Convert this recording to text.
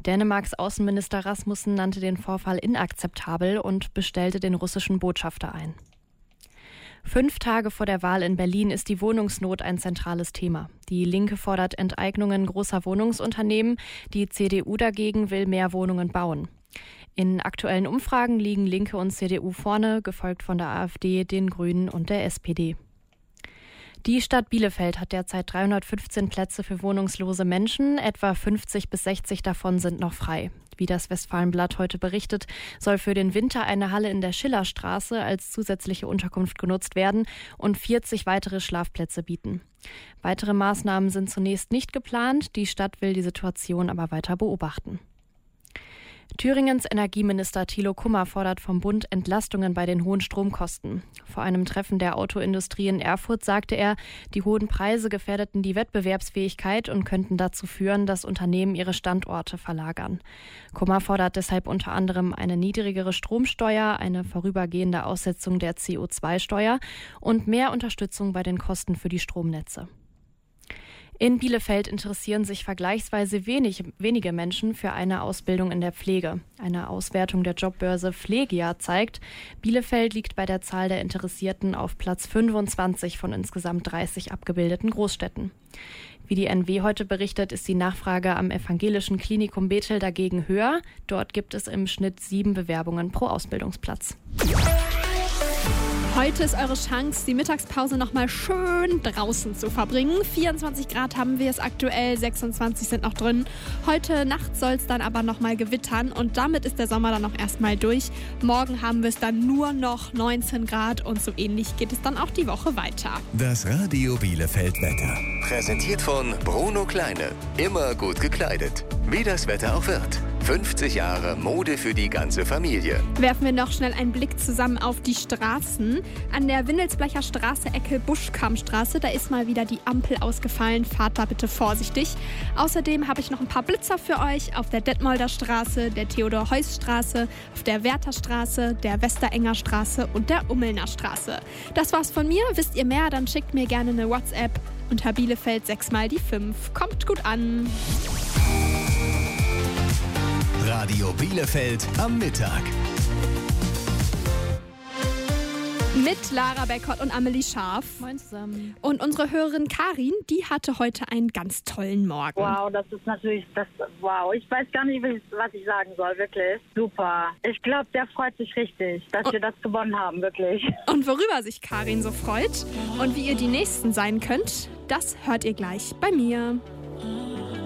Dänemarks Außenminister Rasmussen nannte den Vorfall inakzeptabel und bestellte den russischen Botschafter ein. 5 Tage vor der Wahl in Berlin ist die Wohnungsnot ein zentrales Thema. Die Linke fordert Enteignungen großer Wohnungsunternehmen, die CDU dagegen will mehr Wohnungen bauen. In aktuellen Umfragen liegen Linke und CDU vorne, gefolgt von der AfD, den Grünen und der SPD. Die Stadt Bielefeld hat derzeit 315 Plätze für wohnungslose Menschen, etwa 50 bis 60 davon sind noch frei. Wie das Westfalenblatt heute berichtet, soll für den Winter eine Halle in der Schillerstraße als zusätzliche Unterkunft genutzt werden und 40 weitere Schlafplätze bieten. Weitere Maßnahmen sind zunächst nicht geplant, die Stadt will die Situation aber weiter beobachten. Thüringens Energieminister Thilo Kummer fordert vom Bund Entlastungen bei den hohen Stromkosten. Vor einem Treffen der Autoindustrie in Erfurt sagte er, die hohen Preise gefährdeten die Wettbewerbsfähigkeit und könnten dazu führen, dass Unternehmen ihre Standorte verlagern. Kummer fordert deshalb unter anderem eine niedrigere Stromsteuer, eine vorübergehende Aussetzung der CO2-Steuer und mehr Unterstützung bei den Kosten für die Stromnetze. In Bielefeld interessieren sich vergleichsweise wenige Menschen für eine Ausbildung in der Pflege. Eine Auswertung der Jobbörse Pflegia zeigt, Bielefeld liegt bei der Zahl der Interessierten auf Platz 25 von insgesamt 30 abgebildeten Großstädten. Wie die NW heute berichtet, ist die Nachfrage am Evangelischen Klinikum Bethel dagegen höher. Dort gibt es im Schnitt 7 Bewerbungen pro Ausbildungsplatz. Heute ist eure Chance, die Mittagspause nochmal schön draußen zu verbringen. 24 Grad haben wir es aktuell, 26 sind noch drin. Heute Nacht soll es dann aber nochmal gewittern und damit ist der Sommer dann noch erstmal durch. Morgen haben wir es dann nur noch 19 Grad und so ähnlich geht es dann auch die Woche weiter. Das Radio Bielefeld Wetter. Präsentiert von Bruno Kleine. Immer gut gekleidet. Wie das Wetter auch wird. 50 Jahre Mode für die ganze Familie. Werfen wir noch schnell einen Blick zusammen auf die Straßen. An der Windelsblecher Straße, Ecke Buschkammstraße, da ist mal wieder die Ampel ausgefallen. Fahrt da bitte vorsichtig. Außerdem habe ich noch ein paar Blitzer für euch auf der Detmolder Straße, der Theodor-Heuss-Straße, auf der Wertherstraße, der Westerenger Straße und der Ummelner Straße. Das war's von mir. Wisst ihr mehr, dann schickt mir gerne eine WhatsApp unter Bielefeld 6x5. Kommt gut an. Radio Bielefeld am Mittag. Mit Lara Beckott und Amelie Scharf. Moin zusammen. Und unsere Hörerin Karin, die hatte heute einen ganz tollen Morgen. Wow, das ist natürlich, wow. Ich weiß gar nicht, was ich sagen soll, wirklich. Super. Ich glaube, der freut sich richtig, dass wir das gewonnen haben, wirklich. Und worüber sich Karin so freut und wie ihr die Nächsten sein könnt, das hört ihr gleich bei mir.